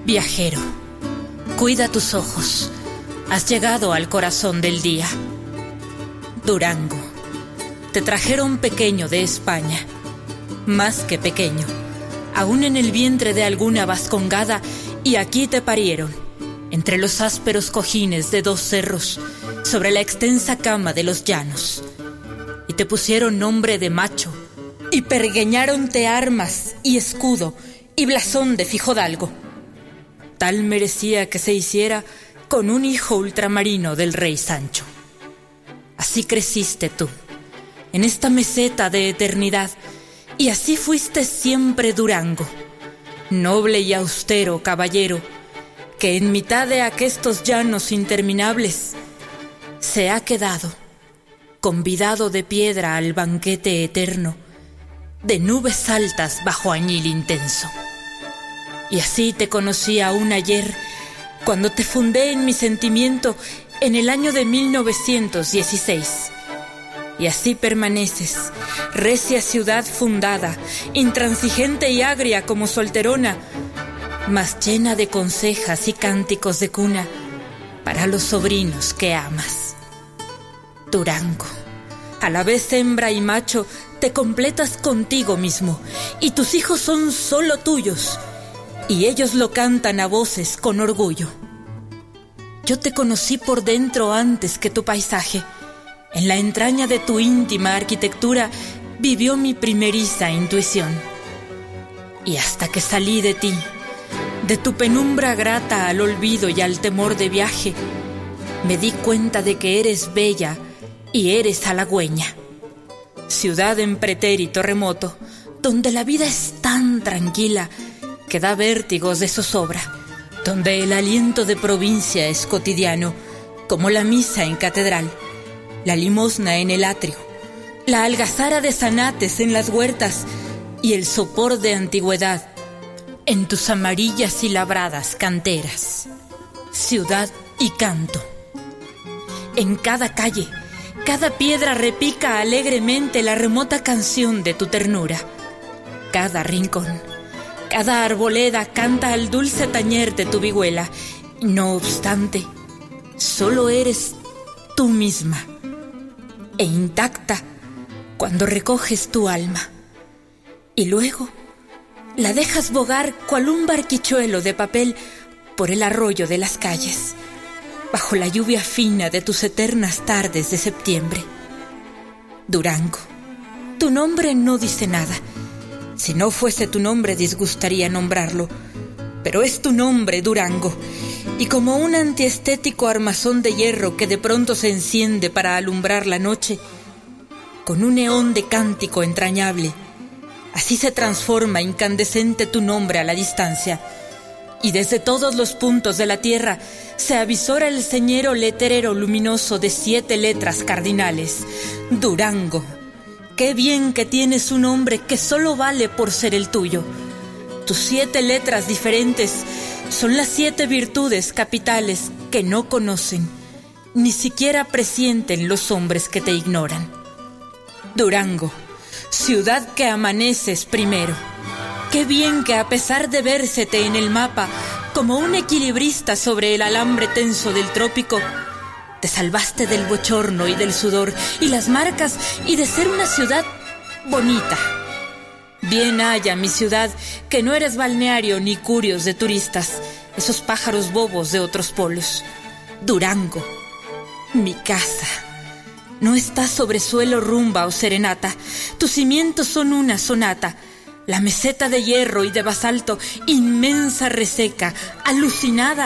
Viajero, cuida tus ojos. Has llegado al corazón del día. Durango, te trajeron pequeño de España. Más que pequeño, aún en el vientre de alguna vascongada, y aquí te parieron, entre los ásperos cojines de 2 cerros, sobre la extensa cama de los llanos. Y te pusieron nombre de macho, y pergueñáronte armas y escudo y blasón de fijodalgo. Tal merecía que se hiciera con un hijo ultramarino del rey Sancho. Así creciste tú, en esta meseta de eternidad, y así fuiste siempre Durango, noble y austero caballero, que en mitad de aquestos llanos interminables se ha quedado, convidado de piedra al banquete eterno, de nubes altas bajo añil intenso. Y así te conocí aún ayer, cuando te fundé en mi sentimiento en el año de 1916. Y así permaneces, recia ciudad fundada, intransigente y agria como solterona, mas llena de consejas y cánticos de cuna para los sobrinos que amas. Durango, a la vez hembra y macho, te completas contigo mismo, y tus hijos son solo tuyos, y ellos lo cantan a voces con orgullo. Yo te conocí por dentro antes que tu paisaje. En la entraña de tu íntima arquitectura vivió mi primeriza intuición. Y hasta que salí de ti, de tu penumbra grata al olvido y al temor de viaje, me di cuenta de que eres bella y eres halagüeña. Ciudad en pretérito remoto, donde la vida es tan tranquila que da vértigos de zozobra, donde el aliento de provincia es cotidiano, como la misa en catedral, la limosna en el atrio, la algazara de zanates en las huertas y el sopor de antigüedad en tus amarillas y labradas canteras. Ciudad y canto. En cada calle, cada piedra repica alegremente la remota canción de tu ternura. Cada rincón, cada arboleda canta al dulce tañer de tu vihuela. No obstante, solo eres tú misma, e intacta cuando recoges tu alma, y luego la dejas bogar cual un barquichuelo de papel por el arroyo de las calles, bajo la lluvia fina de tus eternas tardes de septiembre. Durango, tu nombre no dice nada. Si no fuese tu nombre disgustaría nombrarlo, pero es tu nombre, Durango, y como un antiestético armazón de hierro que de pronto se enciende para alumbrar la noche, con un eón de cántico entrañable, así se transforma incandescente tu nombre a la distancia, y desde todos los puntos de la tierra se avisora el señero letrero luminoso de 7 letras cardinales: Durango. Qué bien que tienes un nombre que solo vale por ser el tuyo. Tus 7 letras diferentes son las 7 virtudes capitales que no conocen, ni siquiera presienten los hombres que te ignoran. Durango, ciudad que amaneces primero. Qué bien que a pesar de vérsete en el mapa como un equilibrista sobre el alambre tenso del trópico, te salvaste del bochorno y del sudor y las marcas y de ser una ciudad bonita. Bien haya mi ciudad que no eres balneario ni curios de turistas, esos pájaros bobos de otros polos. Durango, mi casa. No estás sobre suelo rumba o serenata, tus cimientos son una sonata. La meseta de hierro y de basalto, inmensa reseca, alucinada